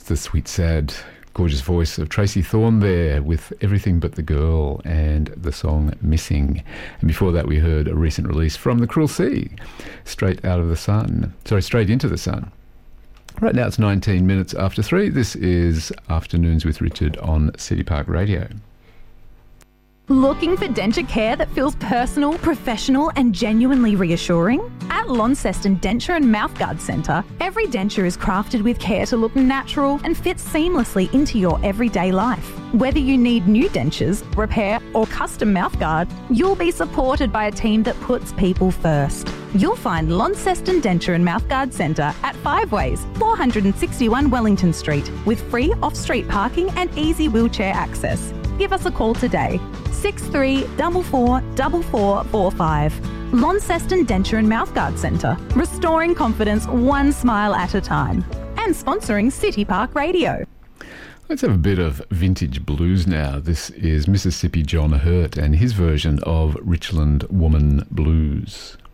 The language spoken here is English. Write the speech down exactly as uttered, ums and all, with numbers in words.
the sweet, sad, gorgeous voice of Tracy Thorn there with Everything But the Girl and the song Missing. And before that we heard a recent release from The Cruel Sea, Straight Out of the Sun. Sorry, Straight Into the Sun. Right now it's nineteen minutes after three. This is Afternoons with Richard on City Park Radio. Looking for denture care that feels personal, professional and genuinely reassuring? At Launceston Denture and Mouthguard Centre, every denture is crafted with care to look natural and fit seamlessly into your everyday life. Whether you need new dentures, repair or custom mouthguard, you'll be supported by a team that puts people first. You'll find Launceston Denture and Mouthguard Centre at Five Ways, four sixty-one Wellington Street, with free off-street parking and easy wheelchair access. Give us a call today, six three four four four four four five. Launceston Denture and Mouthguard Centre, restoring confidence one smile at a time. And sponsoring City Park Radio. Let's have a bit of vintage blues now. This is Mississippi John Hurt and his version of Richland Woman Blues.